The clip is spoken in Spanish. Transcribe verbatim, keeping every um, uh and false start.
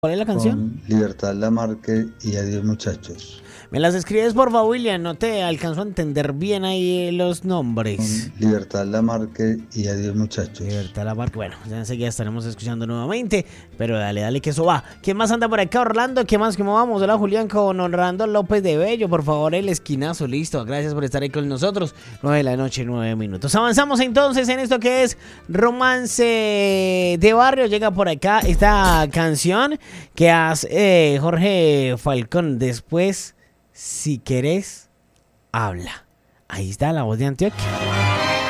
¿Cuál es la canción? Con Libertad Lamarque y Adiós Muchachos. Me las escribes por favor, William, no te alcanzo a entender bien ahí los nombres. Con Libertad Lamarque y Adiós Muchachos. Libertad Lamarque, bueno, ya enseguida estaremos escuchando nuevamente, pero dale, dale que eso va. ¿Quién más anda por acá? Orlando, ¿qué más? ¿Cómo vamos? Hola Julián, con Orlando López de Bello, por favor, el esquinazo, listo, gracias por estar ahí con nosotros. nueve de la noche, nueve minutos. Avanzamos entonces en esto que es Romance de Barrio. Llega por acá esta canción que hace eh, Jorge Falcón. Después, si querés, habla. Ahí está la voz de Antioquia.